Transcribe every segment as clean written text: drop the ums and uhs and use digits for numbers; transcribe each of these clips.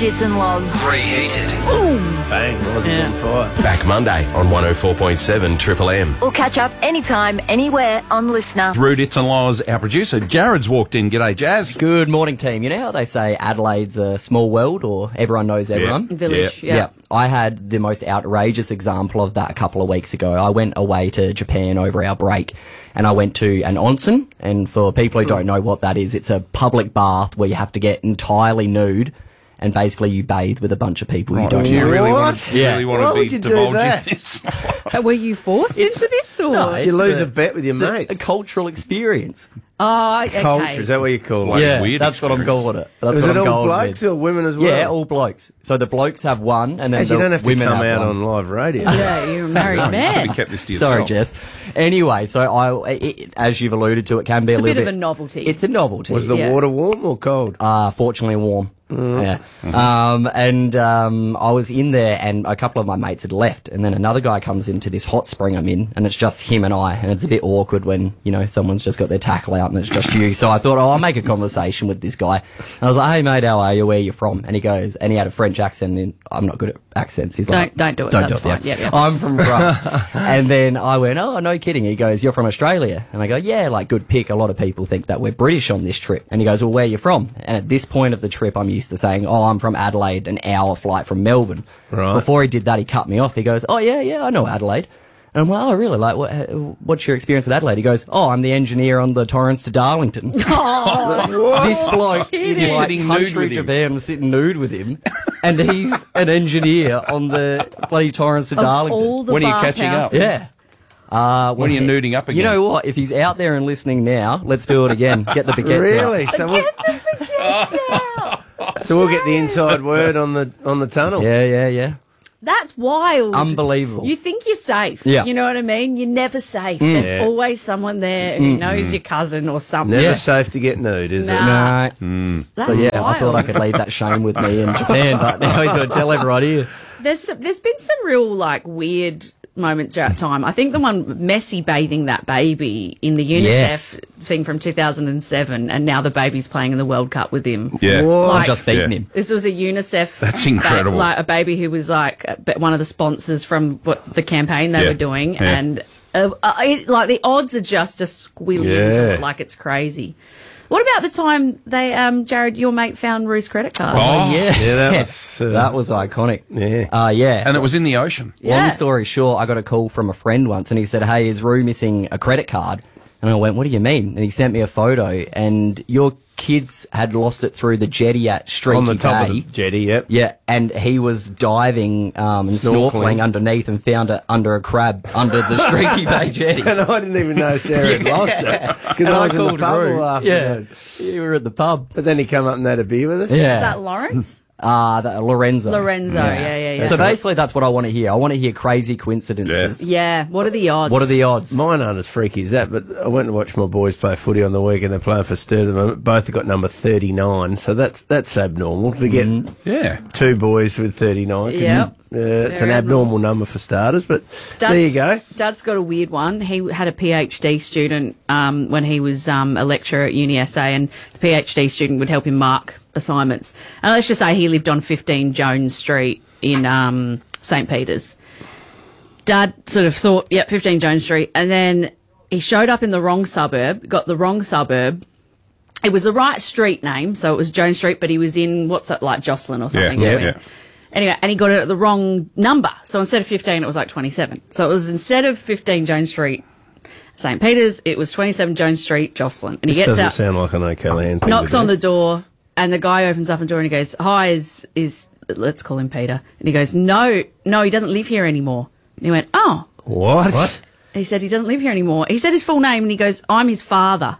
Dits and Loz. Reheated. Bang, Loz is on fire. Back Monday on 104.7 Triple M. Or catch up anytime, anywhere on Listener. Rude It's and Laws, our producer. Jared's walked in. G'day, Jazz. Good morning, team. You know how they say Adelaide's a small world, or everyone knows everyone? Village, Yeah. I had the most outrageous example of that a couple of weeks ago. I went away to Japan over our break, and I went to an onsen. And for people who don't know what that is, it's a public bath where you have to get entirely nude, and basically you bathe with a bunch of people you don't Do you know. really What? want to, Yeah. really Why want to would be you do divulging that? this? Were you forced into this, or? No, Did you it's lose a bet with your it's mates? a cultural experience. Oh, okay. Culture, is that what you call Like it? Yeah, weird that's what I'm experience. calling it. That's Is what it I'm all going blokes with. or women as well? Yeah, all blokes. So the blokes have one, and then As the you don't have to women come have out one. on live radio. Yeah, you're a married You man. kept this to yourself. Sorry, Jess. Anyway, so as you've alluded to, it can be It's a a little bit of a novelty. It's a novelty. Was the Yeah. water warm or cold? Fortunately warm. Yeah. I was in there, and a couple of my mates had left, and then another guy comes into this hot spring I'm in, and it's just him and I, and it's a bit awkward when, you know, someone's just got their tackle out and it's just you. So I thought, I'll make a conversation with this guy. And I was like, hey mate, how are you? Where are you from? And he goes, and he had a French accent, and I'm not good at accents. He's like, Don't do it. Don't That's do it, fine. Yeah. I'm from France. And then I went, oh, no kidding. He goes, you're from Australia? And I go, yeah, like, good pick. A lot of people think that we're British on this trip. And he goes, well, where are you from? And at this point of the trip, I'm used to saying, oh, I'm from Adelaide, an hour flight from Melbourne. Right. Before he did that, he cut me off. He goes, oh, yeah, I know Adelaide. And I'm like, oh, really? Like, what's your experience with Adelaide? He goes, oh, I'm the engineer on the Torrens to Darlington. This bloke in You're like sitting nude country with him. Japan was sitting nude with him, and he's an engineer on the bloody Torrens to Darlington. All the When are you catching up? Yeah. When are you nuding up again? You know what? If he's out there and listening now, let's do it again. Get the baguettes Really? out. So we'll get the inside word on the tunnel. Yeah. That's wild. Unbelievable. You think you're safe. Yeah. You know what I mean? You're never safe. There's Yeah. always someone there who knows your cousin or something. Never Yeah. safe to get nude, is Nah. it? No. That's So yeah, wild. I thought I could leave that shame with me in Japan, but now he's got to tell everyone here. There's been some real like weird moments throughout time. I think the one Messi bathing that baby in the UNICEF Yes. thing from 2007, and now the baby's playing in the World Cup with him. Yeah. What? I've Like- just beaten Yeah. him. This was a UNICEF. That's incredible. Like a baby who was like one of the sponsors from the campaign they Yeah. were doing, Yeah. and like the odds are just a squillion to Yeah. it, like it's crazy. What about the time they, Jared, your mate found Ruth's credit card? Oh, yeah. Yeah, that was, that was iconic. Yeah. Yeah. And it was in the ocean. Yeah. Long story short, I got a call from a friend once, and he said, hey, is Rue missing a credit card? And I went, what do you mean? And he sent me a photo, and your kids had lost it through the jetty at Streaky On the top Bay. of the jetty, yep. Yeah, and he was diving and Snorkeling. snorkeling underneath and found it under a crab under the Streaky Bay jetty. And I didn't even know Sarah had lost it. Because I was in the called pub Rue. all afternoon. Yeah, you were at the pub. But then he came up and had a beer with us. Yeah. Is that Lawrence? Lorenzo. Lorenzo, yeah. So basically, that's what I want to hear. I want to hear crazy coincidences. Yeah, what are the odds? What are the odds? Mine aren't as freaky as that, but I went to watch my boys play footy on the weekend. They're playing for Stir at the moment. Both have got number 39, so that's abnormal to get Yeah. two boys with 39. 'cause Yep. it's Very an abnormal number for starters, but Dad's, there you go. Dad's got a weird one. He had a PhD student when he was a lecturer at UniSA, and the PhD student would help him mark assignments. And let's just say he lived on 15 Jones Street in St. Peter's. Dad sort of thought, 15 Jones Street, and then he showed up in the wrong suburb, got the wrong suburb. It was the right street name, so it was Jones Street, but he was in, what's that, like Jocelyn or something. Yeah, so yeah. Anyway, and he got it at the wrong number. So instead of 15, it was like 27. So it was instead of 15 Jones Street, St. Peter's, it was 27 Jones Street, Jocelyn. And he This gets doesn't out, sound like an O'Callaghan thing knocks to on do. the door, and the guy opens up a door and he goes, hi, is let's call him Peter. And he goes, no, he doesn't live here anymore. And he went, oh. What? He said he doesn't live here anymore. He said his full name and he goes, I'm his father.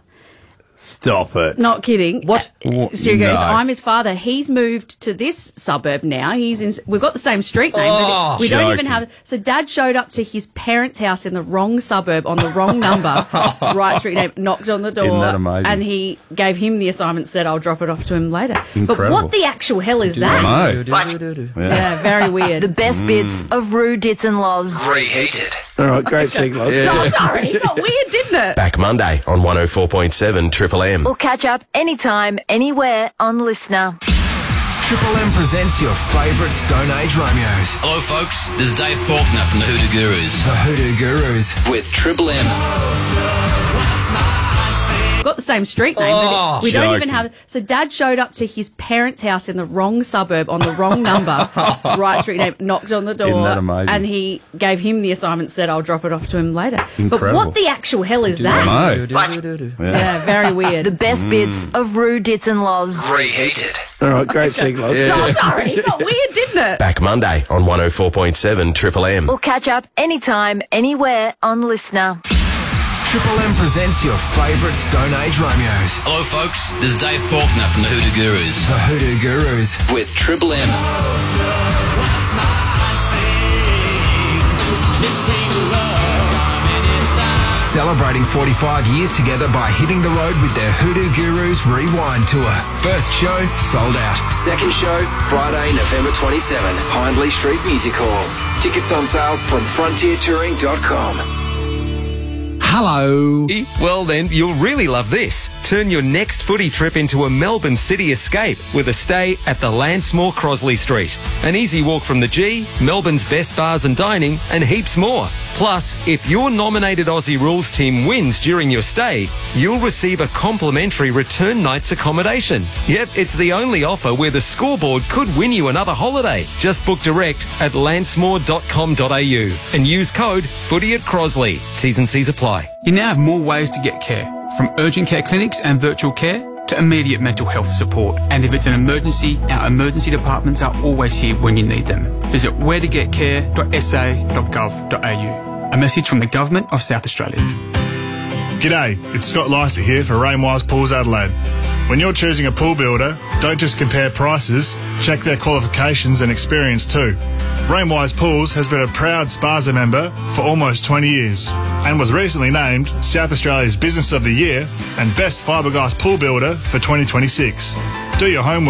Stop it. Not kidding. What? So he goes, No. I'm his father. He's moved to this suburb now. We've got the same street name. Oh, but we don't even joking. have. So Dad showed up to his parents' house in the wrong suburb on the wrong number, right street name, knocked on the door. Isn't that amazing? And he gave him the assignment, said, I'll drop it off to him later. But Incredible. what the actual hell is that? I know. Yeah, very weird. The best bits of Rue, Dits and Loz. Reheated. All right, great segue. Oh, sorry. It got weird, didn't it? Back Monday on 104.7 Triple M. Or catch up anytime, anywhere on Listener. Triple M presents your favourite Stone Age Romeos. Hello, folks. This is Dave Faulkner from the Hoodoo Gurus. The Hoodoo Gurus. With Triple M's. Got the same street name. Oh, but we don't even joking. have. So Dad showed up to his parents' house in the wrong suburb on the wrong number, right street name, knocked on the door, Isn't that amazing? and he gave him the assignment. Said, "I'll drop it off to him later." But Incredible. what the actual hell is that? I know. Yeah, very weird. The best bits of Roo Dits and Loz. Reheated. All right, great signal. Oh, sorry, it got weird, didn't it? Back Monday on 104.7 Triple M. Or catch up anytime, anywhere on Listener. Triple M presents your favourite Stone Age Romeos. Hello, folks. This is Dave Faulkner from the Hoodoo Gurus. The Hoodoo Gurus. With Triple M's. Celebrating 45 years together by hitting the road with their Hoodoo Gurus Rewind Tour. First show, sold out. Second show, Friday, November 27, Hindley Street Music Hall. Tickets on sale from frontiertouring.com. Hello. Well then, you'll really love this. Turn your next footy trip into a Melbourne city escape with a stay at the Lansmore Crosley Street. An easy walk from the G, Melbourne's best bars and dining, and heaps more. Plus, if your nominated Aussie Rules team wins during your stay, you'll receive a complimentary return night's accommodation. Yep, it's the only offer where the scoreboard could win you another holiday. Just book direct at lansmore.com.au and use code Footy at Crosley. T's and C's apply. You now have more ways to get care, from urgent care clinics and virtual care to immediate mental health support. And if it's an emergency, our emergency departments are always here when you need them. Visit wheretogetcare.sa.gov.au. A message from the Government of South Australia. G'day, it's Scott Lycett here for Rainwise Pools Adelaide. When you're choosing a pool builder, don't just compare prices, check their qualifications and experience too. Rainwise Pools has been a proud SPASA member for almost 20 years and was recently named South Australia's Business of the Year and Best Fiberglass Pool Builder for 2026. Do your homework.